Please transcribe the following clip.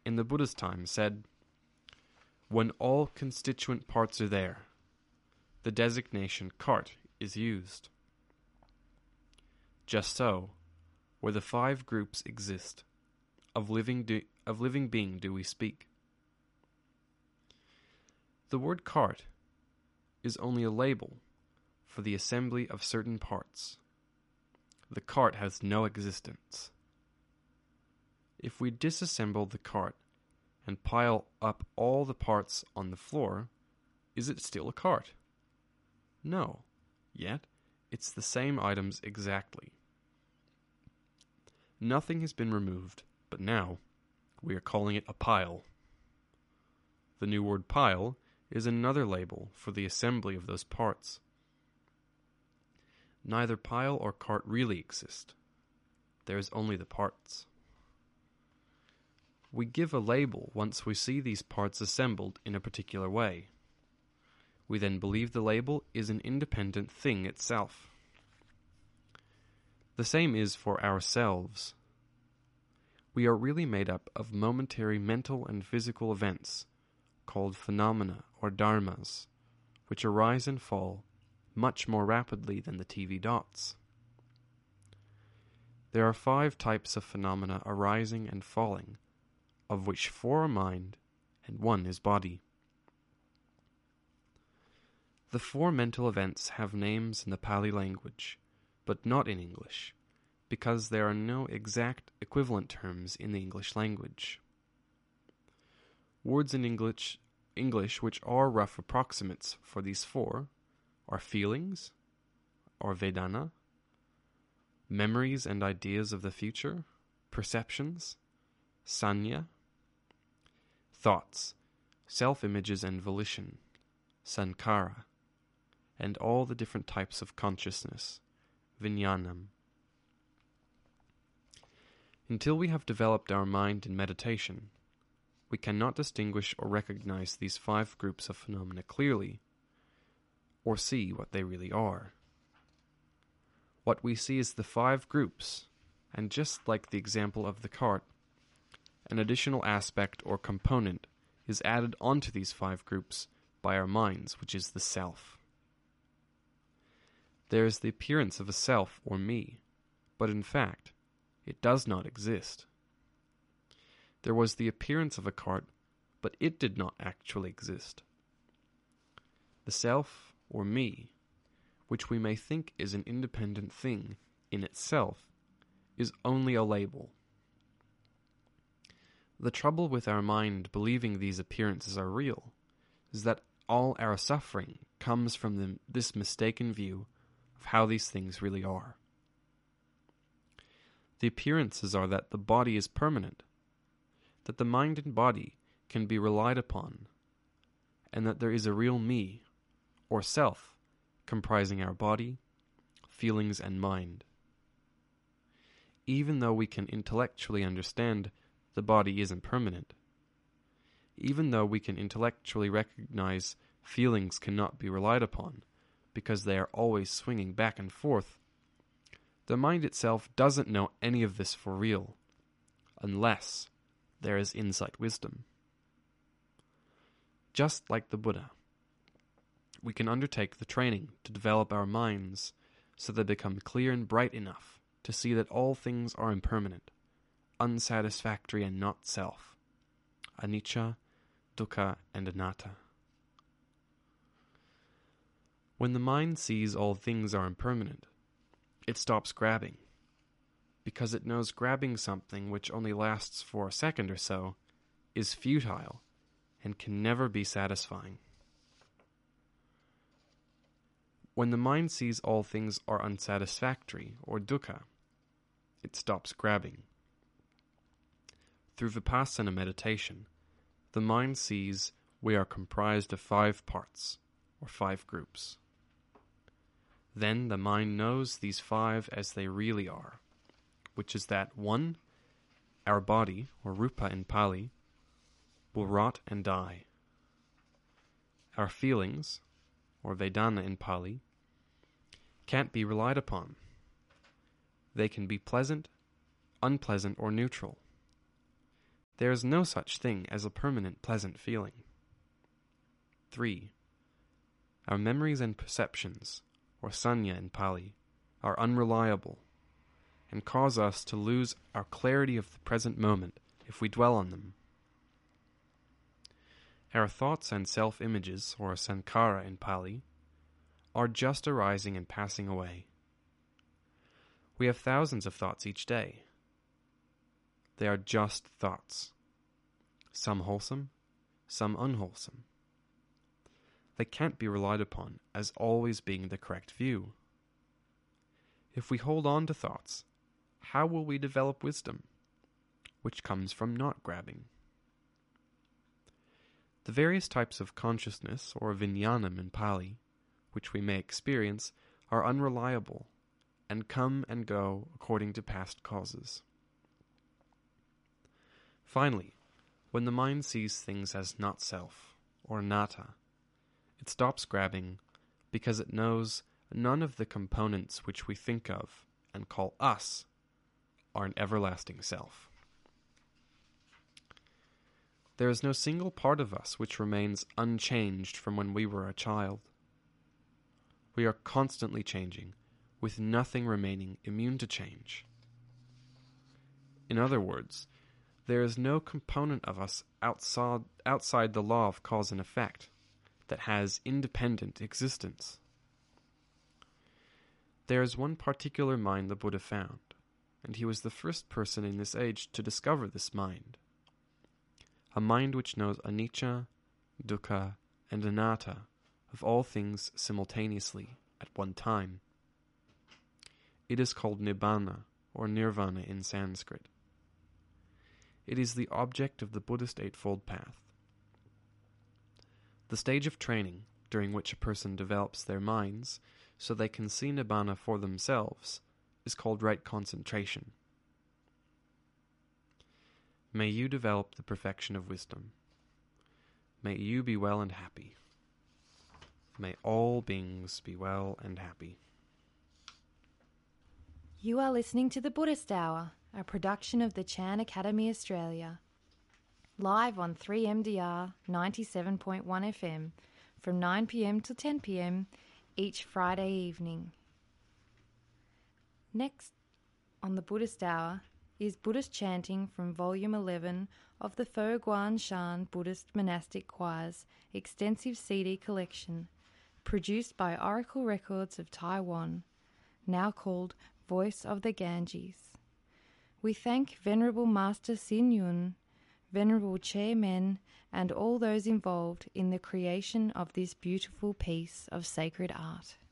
in the Buddha's time, said, "When all constituent parts are there, the designation cart is used." Just so, where the 5 groups exist, of living being do we speak. The word cart is only a label for the assembly of certain parts. The cart has no existence. If we disassemble the cart and pile up all the parts on the floor, is it still a cart? No, yet it's the same items exactly. Nothing has been removed, but now we are calling it a pile. The new word pile is another label for the assembly of those parts. Neither pile or cart really exist. There is only the parts. We give a label once we see these parts assembled in a particular way. We then believe the label is an independent thing itself. The same is for ourselves. We are really made up of momentary mental and physical events called phenomena or dharmas, which arise and fall much more rapidly than the TV dots. There are 5 types of phenomena arising and falling, of which 4 are mind and 1 is body. The 4 mental events have names in the Pali language, but not in English, because there are no exact equivalent terms in the English language. Words in English which are rough approximates for these 4 are feelings, or Vedana, memories and ideas of the future, perceptions, Sanya, thoughts, self-images and volition, Sankara, and all the different types of consciousness, Vijnanam. Until we have developed our mind in meditation, we cannot distinguish or recognize these 5 groups of phenomena clearly, or see what they really are. What we see is the 5 groups, and just like the example of the cart, an additional aspect or component is added onto these 5 groups by our minds, which is the self. There is the appearance of a self or me, but in fact, it does not exist. There was the appearance of a cart, but it did not actually exist. The self, or me, which we may think is an independent thing in itself, is only a label. The trouble with our mind believing these appearances are real is that all our suffering comes from this mistaken view of how these things really are. The appearances are that the body is permanent, that the mind and body can be relied upon, and that there is a real me, or self, comprising our body, feelings, and mind. Even though we can intellectually understand the body isn't permanent, even though we can intellectually recognize feelings cannot be relied upon because they are always swinging back and forth, the mind itself doesn't know any of this for real, unless there is insight wisdom. Just like the Buddha, we can undertake the training to develop our minds so they become clear and bright enough to see that all things are impermanent, unsatisfactory and not self, anicca, dukkha, and anatta. When the mind sees all things are impermanent, it stops grabbing, because it knows grabbing something which only lasts for a second or so is futile and can never be satisfying. When the mind sees all things are unsatisfactory, or dukkha, it stops grabbing. Through Vipassana meditation, the mind sees we are comprised of 5 parts, or 5 groups. Then the mind knows these 5 as they really are, which is that 1, our body, or rupa in Pali, will rot and die. Our feelings, or Vedana in Pali, can't be relied upon. They can be pleasant, unpleasant, or neutral. There is no such thing as a permanent pleasant feeling. 3. Our memories and perceptions, or sanya in Pali, are unreliable and cause us to lose our clarity of the present moment if we dwell on them. Our thoughts and self-images, or sankhara in Pali, are just arising and passing away. We have thousands of thoughts each day. They are just thoughts, some wholesome, some unwholesome. They can't be relied upon as always being the correct view. If we hold on to thoughts, how will we develop wisdom, which comes from not grabbing? The various types of consciousness, or vijnanam in Pali, which we may experience, are unreliable and come and go according to past causes. Finally, when the mind sees things as not self, or anatta, it stops grabbing because it knows none of the components which we think of and call us are an everlasting self. There is no single part of us which remains unchanged from when we were a child. We are constantly changing, with nothing remaining immune to change. In other words, there is no component of us outside the law of cause and effect that has independent existence. There is one particular mind the Buddha found, and he was the first person in this age to discover this mind. A mind which knows anicca, dukkha, and anatta of all things simultaneously at one time. It is called nibbana, or nirvana in Sanskrit. It is the object of the Buddhist Eightfold Path. The stage of training during which a person develops their minds so they can see nibbana for themselves is called right concentration. May you develop the perfection of wisdom. May you be well and happy. May all beings be well and happy. You are listening to The Buddhist Hour, a production of the Chan Academy Australia. Live on 3MDR 97.1 FM from 9 p.m. to 10 p.m. each Friday evening. Next on The Buddhist Hour is Buddhist chanting from Volume 11 of the Fo Guan Shan Buddhist Monastic Choir's extensive CD collection, produced by Oracle Records of Taiwan, now called Voice of the Ganges. We thank Venerable Master Sin Yun, Venerable Che Men, and all those involved in the creation of this beautiful piece of sacred art.